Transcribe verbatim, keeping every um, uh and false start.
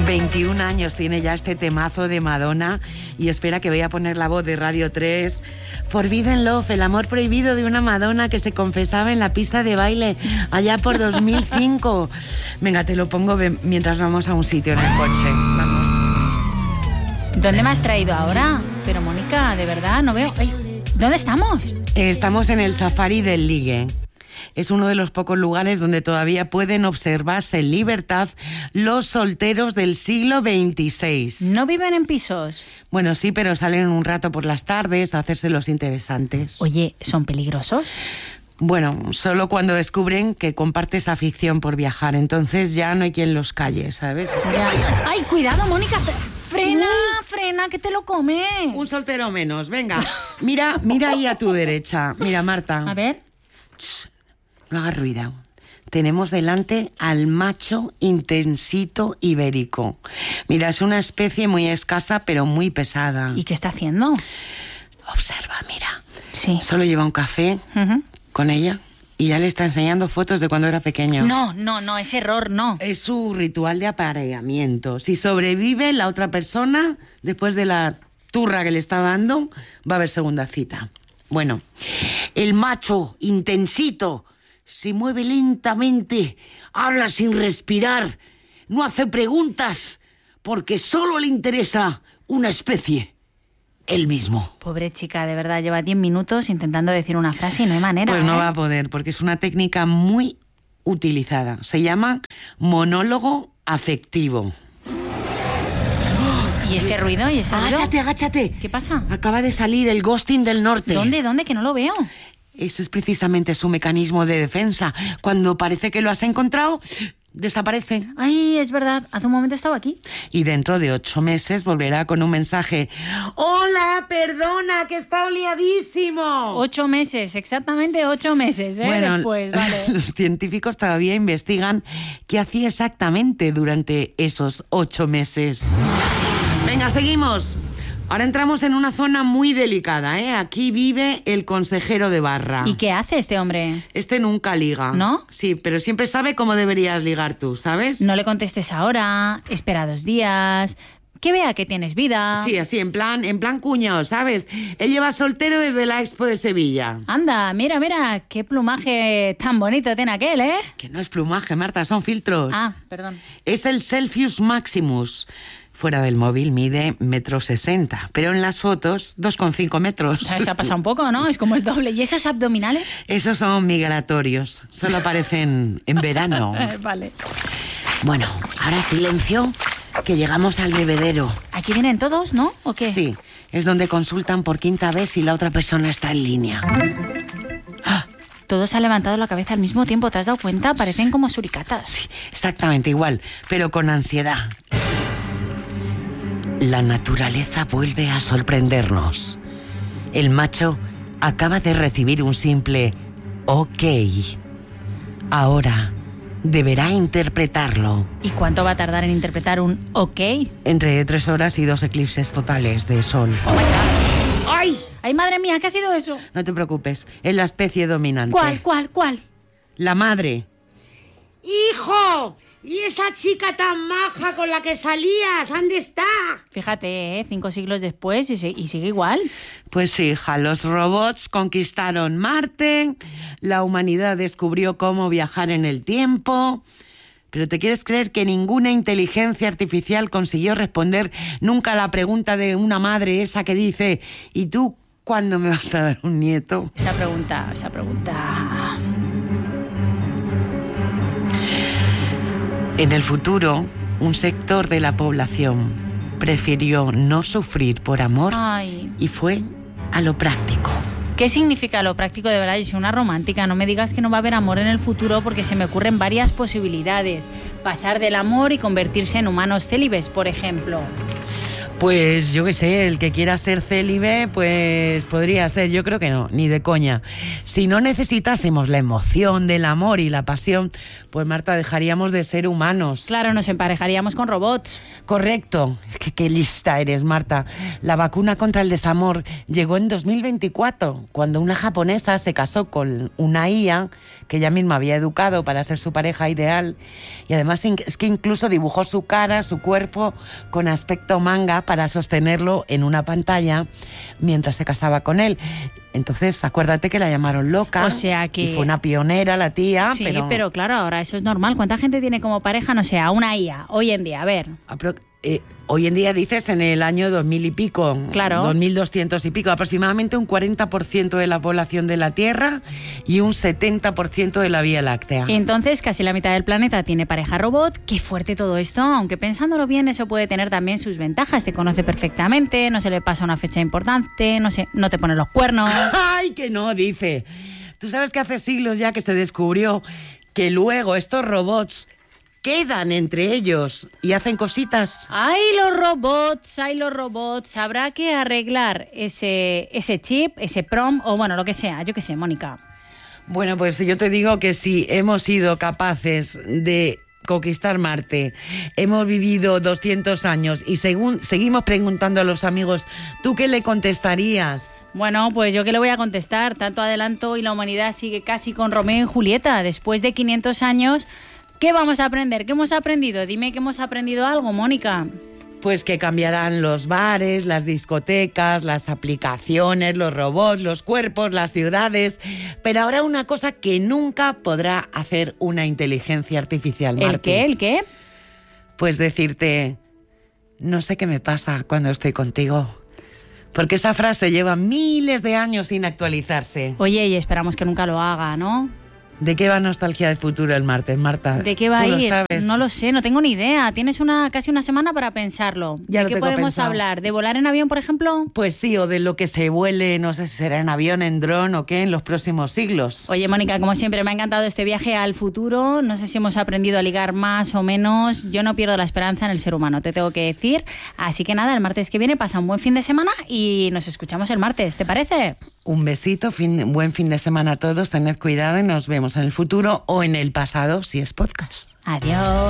veintiún años tiene ya este temazo de Madonna y espera que voy a poner la voz de Radio tres. Forbidden Love, el amor prohibido de una Madonna que se confesaba en la pista de baile allá por dos mil cinco. Venga, te lo pongo mientras vamos a un sitio en el coche. Vamos. ¿Dónde me has traído ahora? Pero Mónica, de verdad, no veo... Ay, ¿dónde estamos? Eh, estamos en el Safari del Ligue. Es uno de los pocos lugares donde todavía pueden observarse en libertad los solteros del siglo veintiséis. ¿No viven en pisos? Bueno, sí, pero salen un rato por las tardes a hacerse los interesantes. Oye, ¿son peligrosos? Bueno, solo cuando descubren que compartes afición por viajar. Entonces ya no hay quien los calle, ¿sabes? Ya. ¡Ay, cuidado, Mónica! ¡Frena, uh, frena, que te lo come! Un soltero menos, venga. Mira, mira ahí a tu derecha. Mira, Marta. A ver. Shh. No hagas ruido. Tenemos delante al macho intensito ibérico. Mira, es una especie muy escasa, pero muy pesada. ¿Y qué está haciendo? Observa, mira. Sí. Solo lleva un café uh-huh. con ella y ya le está enseñando fotos de cuando era pequeño. No, no, no, ese error no. Es su ritual de apareamiento. Si sobrevive la otra persona, después de la turra que le está dando, va a haber segunda cita. Bueno, el macho intensito se mueve lentamente, habla sin respirar, no hace preguntas, porque solo le interesa una especie, él mismo. Pobre chica, de verdad, lleva diez minutos intentando decir una frase y no hay manera. Pues no ¿eh? va a poder, porque es una técnica muy utilizada. Se llama monólogo afectivo. ¿Y ese ruido? ¿Y ese ruido? Agáchate, agáchate. ¿Qué pasa? Acaba de salir el ghosting del norte. ¿Dónde, dónde? Que no lo veo. Eso es precisamente su mecanismo de defensa. Cuando parece que lo has encontrado, desaparece. Ay, es verdad. Hace un momento estaba aquí. Y dentro de ocho meses volverá con un mensaje. ¡Hola, perdona, que he estado liadísimo! Ocho meses, exactamente ocho meses, ¿eh? Bueno, después, vale. Los científicos todavía investigan qué hacía exactamente durante esos ocho meses. Venga, seguimos. Ahora entramos en una zona muy delicada, ¿eh? Aquí vive el consejero de barra. ¿Y qué hace este hombre? Este nunca liga. ¿No? Sí, pero siempre sabe cómo deberías ligar tú, ¿sabes? No le contestes ahora, espera dos días, que vea que tienes vida. Sí, así, en plan, en plan cuñado, ¿sabes? Él lleva soltero desde la Expo de Sevilla. Anda, mira, mira, qué plumaje tan bonito tiene aquel, ¿eh? Que no es plumaje, Marta, son filtros. Ah, perdón. Es el Celsius Maximus. Fuera del móvil mide metro sesenta, pero en las fotos dos coma cinco metros. Se ha pasado un poco, ¿no? Es como el doble. ¿Y esos abdominales? Esos son migratorios, solo aparecen en verano. Vale. Bueno, ahora silencio, que llegamos al bebedero. ¿Aquí vienen todos, no? ¿O qué? Sí, es donde consultan por quinta vez si la otra persona está en línea. ¡Ah! Todos han levantado la cabeza al mismo tiempo, ¿te has dado cuenta? Parecen como suricatas. Sí, exactamente igual, pero con ansiedad. La naturaleza vuelve a sorprendernos. El macho acaba de recibir un simple OK. Ahora deberá interpretarlo. ¿Y cuánto va a tardar en interpretar un OK? Entre tres horas y dos eclipses totales de sol. Oh my God. ¡Ay! ¡Ay, madre mía! ¿Qué ha sido eso? No te preocupes, es la especie dominante. ¿Cuál, cuál, cuál? La madre. ¡Hijo! ¿Y esa chica tan maja con la que salías? ¿Dónde está? Fíjate, ¿eh? Cinco siglos después y, se, y sigue igual. Pues sí, hija, los robots conquistaron Marte, la humanidad descubrió cómo viajar en el tiempo, pero ¿te quieres creer que ninguna inteligencia artificial consiguió responder nunca a la pregunta de una madre esa que dice ¿y tú cuándo me vas a dar un nieto? Esa pregunta, esa pregunta... En el futuro, un sector de la población prefirió no sufrir por amor Ay. y fue a lo práctico. ¿Qué significa lo práctico de verdad? Yo soy una romántica, no me digas que no va a haber amor en el futuro porque se me ocurren varias posibilidades. Pasar del amor y convertirse en humanos célibes, por ejemplo. Pues yo qué sé, el que quiera ser célibe, pues podría ser, yo creo que no, ni de coña. Si no necesitásemos la emoción del amor y la pasión, pues Marta, dejaríamos de ser humanos. Claro, nos emparejaríamos con robots. Correcto. Es que qué lista eres, Marta. La vacuna contra el desamor llegó en dos mil veinticuatro, cuando una japonesa se casó con una I A que ella misma había educado para ser su pareja ideal, y además es que incluso dibujó su cara, su cuerpo, con aspecto manga para sostenerlo en una pantalla mientras se casaba con él. Entonces, acuérdate que la llamaron loca. O sea que... Y fue una pionera la tía, sí, pero... pero claro, ahora eso es normal. ¿Cuánta gente tiene como pareja, no sé, a una I A hoy en día? A ver... Pero, eh, hoy en día dices en el año dos mil y pico, claro. dos mil doscientos y pico, aproximadamente un cuarenta por ciento de la población de la Tierra y un setenta por ciento de la Vía Láctea. Entonces, casi la mitad del planeta tiene pareja robot. Qué fuerte todo esto, aunque pensándolo bien, eso puede tener también sus ventajas. Te conoce perfectamente, no se le pasa una fecha importante, no sé, no te pone los cuernos. ¡Ay, que no! Dice. Tú sabes que hace siglos ya que se descubrió que luego estos robots quedan entre ellos y hacen cositas. ¡Ay, los robots! ¡Ay, los robots! Habrá que arreglar ese, ese chip, ese prom, o bueno, lo que sea. Yo qué sé, Mónica. Bueno, pues yo te digo que si hemos sido capaces de conquistar Marte, hemos vivido doscientos años y según seguimos preguntando a los amigos, ¿tú qué le contestarías? Bueno, pues yo qué le voy a contestar. Tanto adelanto y la humanidad sigue casi con Romeo y Julieta. Después de quinientos años... ¿Qué vamos a aprender? ¿Qué hemos aprendido? Dime que hemos aprendido algo, Mónica. Pues que cambiarán los bares, las discotecas, las aplicaciones, los robots, los cuerpos, las ciudades. Pero habrá una cosa que nunca podrá hacer una inteligencia artificial, Marti. ¿El qué? ¿El qué? Pues decirte, no sé qué me pasa cuando estoy contigo. Porque esa frase lleva miles de años sin actualizarse. Oye, y esperamos que nunca lo haga, ¿no? ¿De qué va Nostalgia del Futuro el martes, Marta? ¿De qué va a ir? ¿Tú lo sabes? No lo sé, no tengo ni idea. Tienes una casi una semana para pensarlo. Ya ¿De lo qué tengo podemos pensado. hablar? ¿De volar en avión, por ejemplo? Pues sí, o de lo que se vuele, no sé si será en avión, en dron o qué, en los próximos siglos. Oye, Mónica, como siempre, me ha encantado este viaje al futuro. No sé si hemos aprendido a ligar más o menos. Yo no pierdo la esperanza en el ser humano, te tengo que decir. Así que nada, el martes que viene pasa un buen fin de semana y nos escuchamos el martes, ¿te parece? Un besito, fin, buen fin de semana a todos, tened cuidado y nos vemos en el futuro o en el pasado si es podcast. Adiós.